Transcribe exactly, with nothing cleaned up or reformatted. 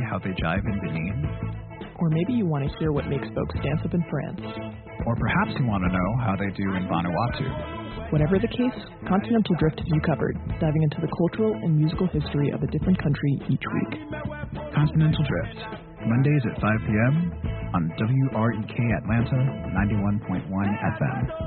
how they jive in Benin. Or maybe you want to hear what makes folks dance up in France. Or perhaps you want to know how they do in Vanuatu. Whatever the case, Continental Drift has you covered, diving into the cultural and musical history of a different country each week. Continental Drift, Mondays at five p.m. on W R E K Atlanta ninety-one point one F M.